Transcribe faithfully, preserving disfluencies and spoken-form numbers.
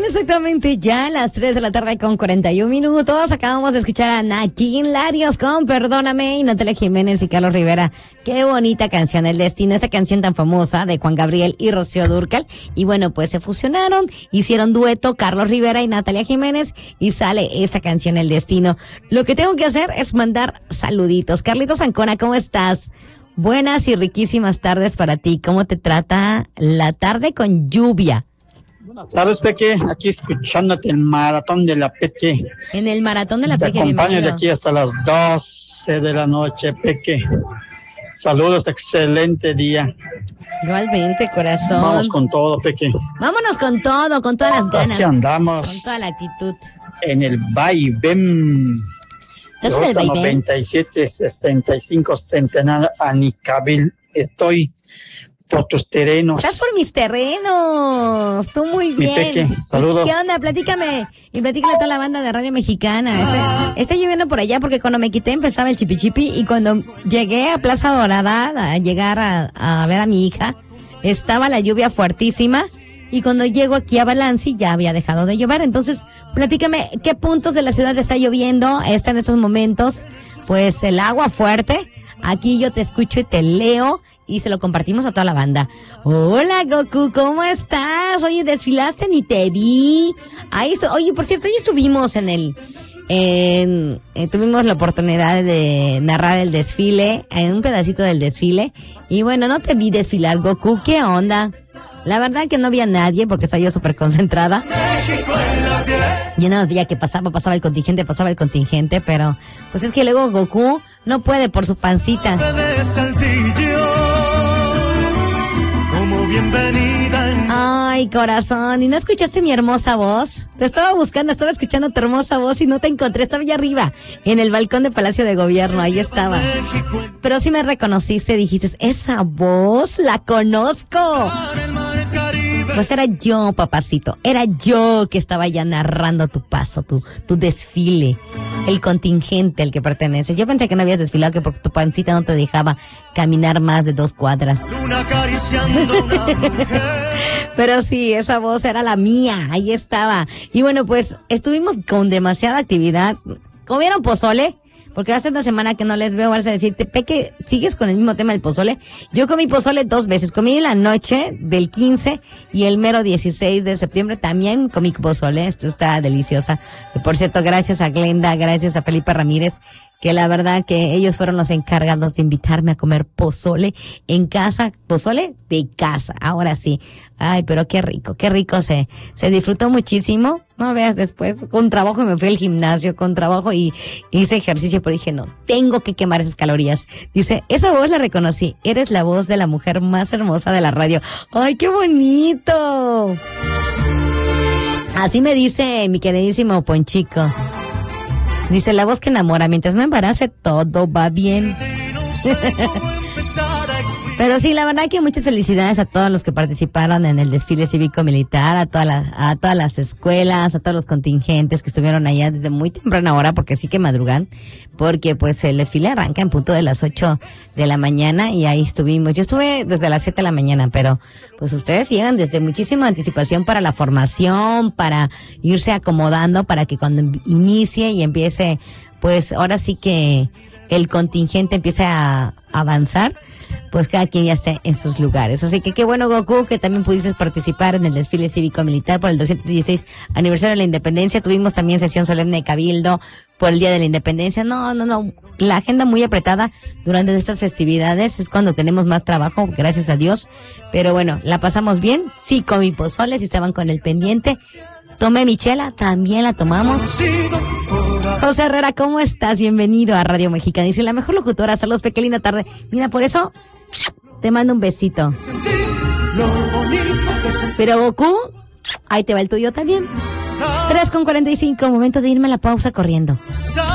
exactamente ya las tres de la tarde con cuarenta y un minutos. Acabamos de escuchar a Nakin Larios con Perdóname y Natalia Jiménez y Carlos Rivera. Qué bonita canción, El Destino, esta canción tan famosa de Juan Gabriel y Rocío Dúrcal. Y bueno, pues se fusionaron, hicieron dueto Carlos Rivera y Natalia Jiménez y sale esta canción, El Destino. Lo que tengo que hacer es mandar saluditos. Carlitos Ancona, ¿cómo estás? Buenas y riquísimas tardes para ti. ¿Cómo te trata la tarde con lluvia? Buenas tardes, Peque. Aquí escuchándote el maratón de la Peque. En el maratón de la Te Peque, acompaño bienvenido. de aquí hasta las doce de la noche, Peque. Saludos, excelente día. Igualmente, corazón. Vamos con todo, Peque. Vámonos con todo, con todas las ganas. Aquí andamos. Con toda la actitud. En el vaivén. ¿Estás en el vaivén? noventa y siete sesenta y cinco Centenario Anicabil. Estoy por tus terrenos. Estás por mis terrenos. Tú muy Mi bien. Peque, saludos. ¿Qué onda? Platícame. Y platícale a toda la banda de Radio Mexicana. Está, está lloviendo por allá porque cuando me quité empezaba el chipi chipi y cuando llegué a Plaza Dorada a llegar a, a ver a mi hija, estaba la lluvia fuertísima. Y cuando llego aquí a Balanci ya había dejado de llover. Entonces, platícame, ¿qué puntos de la ciudad está lloviendo? Está en estos momentos, pues, el agua fuerte. Aquí yo te escucho y te leo y se lo compartimos a toda la banda. Hola, Goku, ¿cómo estás? Oye, desfilaste, ni te vi. Ahí estu- Oye, por cierto, hoy estuvimos en el... En, eh, tuvimos la oportunidad de narrar el desfile, en un pedacito del desfile. Y bueno, no te vi desfilar, Goku. ¿Qué onda? La verdad que no vi a nadie porque estaba yo súper concentrada. Yo no veía que pasaba, pasaba el contingente, pasaba el contingente, pero pues es que luego Goku no puede por su pancita. Ay, corazón, ¿y no escuchaste mi hermosa voz? Te estaba buscando, estaba escuchando tu hermosa voz y no te encontré, estaba allá arriba, en el balcón de Palacio de Gobierno, ahí estaba. Pero sí me reconociste, dijiste, esa voz la conozco. Pues era yo, papacito, era yo que estaba ya narrando tu paso, tu, tu desfile, el contingente al que perteneces. Yo pensé que no habías desfilado, que porque tu pancita no te dejaba caminar más de dos cuadras. Pero sí, esa voz era la mía, ahí estaba. Y bueno, pues estuvimos con demasiada actividad. ¿Comieron pozole? Porque va a ser una semana que no les veo. Vas a decirte, Peque, ¿sigues con el mismo tema del pozole? Yo comí pozole dos veces. Comí en la noche del quince y el mero dieciséis de septiembre también comí pozole. Esto está deliciosa. Y por cierto, gracias a Glenda, gracias a Felipe Ramírez, que la verdad que ellos fueron los encargados de invitarme a comer pozole en casa. Pozole de casa, ahora sí. Ay, pero qué rico, qué rico se, se disfrutó muchísimo. No veas, después con trabajo me fui al gimnasio, con trabajo y hice ejercicio, pero dije, no, tengo que quemar esas calorías. Dice, esa voz la reconocí, eres la voz de la mujer más hermosa de la radio. ¡Ay, qué bonito! Así me dice mi queridísimo Ponchico. Dice, la voz que enamora, mientras no embarace, todo va bien. Pero sí, la verdad que muchas felicidades a todos los que participaron en el desfile cívico-militar, a todas las, a todas las escuelas, a todos los contingentes que estuvieron allá desde muy temprana hora, porque sí que madrugan, porque pues el desfile arranca en punto de las ocho de la mañana y ahí estuvimos. Yo estuve desde las siete de la mañana, pero pues ustedes llegan desde muchísima anticipación para la formación, para irse acomodando, para que cuando inicie y empiece, pues ahora sí que el contingente empiece a avanzar, pues cada quien ya esté en sus lugares. Así que qué bueno, Goku, que también pudiste participar en el desfile cívico-militar por el doscientos dieciséis aniversario de la Independencia. Tuvimos también sesión solemne de Cabildo por el Día de la Independencia. No, no, no, la agenda muy apretada durante estas festividades. Es cuando tenemos más trabajo, gracias a Dios. Pero bueno, la pasamos bien. Sí, comí pozole, si estaban con el pendiente. Tomé mi chela, también la tomamos. José Herrera, ¿cómo estás? Bienvenido a Radio Mexicana. Dice, la mejor locutora, saludos, Peque, linda tarde. Mira, por eso te mando un besito. Pero Goku, ahí te va el tuyo también. tres con cuarenta y cinco, momento de irme a la pausa corriendo.